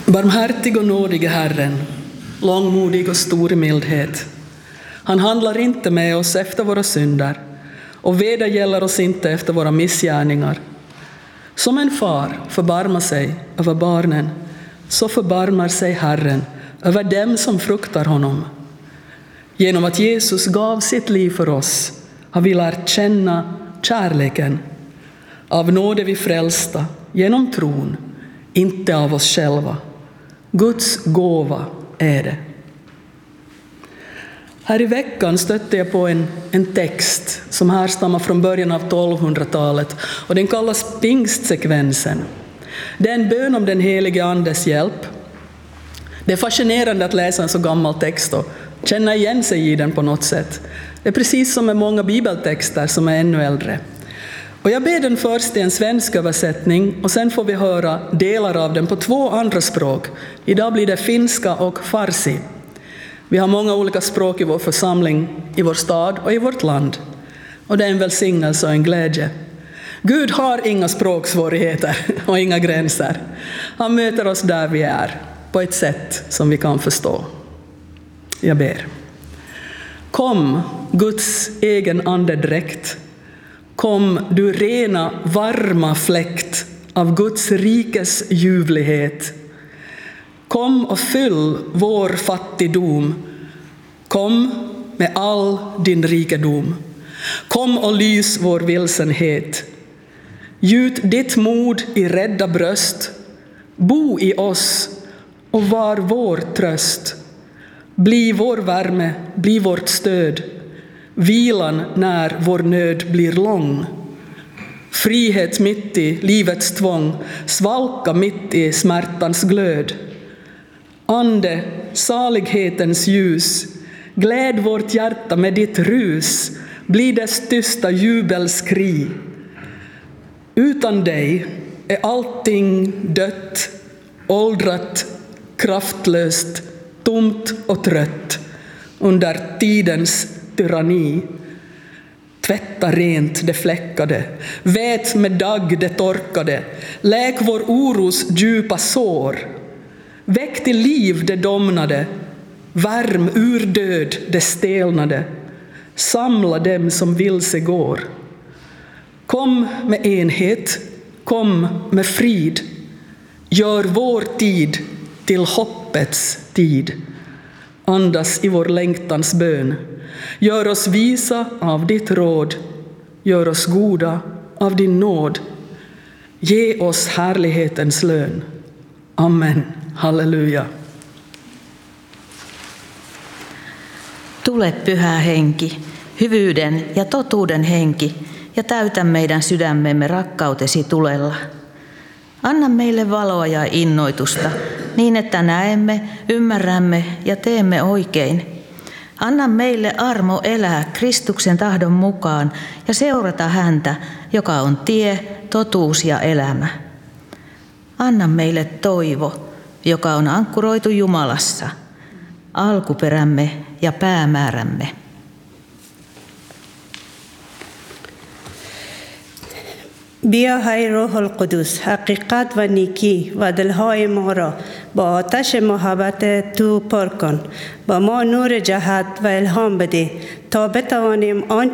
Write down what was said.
Barmhärtig och nådig är Herren, långmodig och stor i mildhet. Han handlar inte med oss efter våra synder och vedergäller oss inte efter våra missgärningar. Som en far förbarmar sig över barnen, så förbarmar sig Herren över dem som fruktar honom. Genom att Jesus gav sitt liv för oss har vi lärt känna kärleken. Av nåde vi frälsta, genom tron, inte av oss själva. Guds gåva är det. Här i veckan stötte jag på en text som härstammar från början av 1200-talet och den kallas pingstsekvensen. Det är en bön om den helige andes hjälp. Det är fascinerande att läsa en så gammal text och känna igen sig i den på något sätt. Det är precis som med många bibeltexter som är ännu äldre. Och jag ber den först i en svensk översättning och sen får vi höra delar av den på 2 andra språk. Idag blir det finska och farsi. Vi har många olika språk i vår församling, i vår stad och i vårt land. Och det är en välsignelse och en glädje. Gud har inga språksvårigheter och inga gränser. Han möter oss där vi är, på ett sätt som vi kan förstå. Jag ber. Kom, Guds egen andedräkt. Kom, du rena, varma fläkt av Guds rikes ljuvlighet. Kom och fyll vår fattigdom. Kom med all din rikedom. Kom och lys vår vilsenhet. Gjut ditt mod i rädda bröst. Bo i oss och var vår tröst. Bli vår värme, bli vårt stöd. Vilan när vår nöd blir lång. Frihet mitt i livets tvång. Svalka mitt i smärtans glöd. Ande, salighetens ljus. Gläd vårt hjärta med ditt rus. Bli dess tysta jubelskri. Utan dig är allting dött, åldrat, kraftlöst, tomt och trött under tidens tyranni. Tvätta rent det fläckade, vät med dagg det torkade, läk vår oros djupa sår. Väck till liv det domnade, värm ur död det stelnade, samla dem som vilse går. Kom med enhet, kom med frid, gör vår tid till hoppets tid. Andas i vår längtans bön, gör oss visa av ditt råd, gör oss goda av din nåd. Ge oss härlighetens lön. Amen. Halleluja. Tule Pyhä Henki, hyvyyden ja totuuden henki, ja täytä meidän sydämemme rakkautesi tulella. Anna meille valoa ja innoitusta, niin että näemme, ymmärrämme ja teemme oikein. Anna meille armo elää Kristuksen tahdon mukaan ja seurata häntä, joka on tie, totuus ja elämä. Anna meille toivo, joka on ankkuroitu Jumalassa, alkuperämme ja päämäärämme. بیا های روح القدس حقیقت و نیکی و دلهای ما را با آتش محبت تو پر کن. با ما نور جهت و الهام بده تا بتوانیم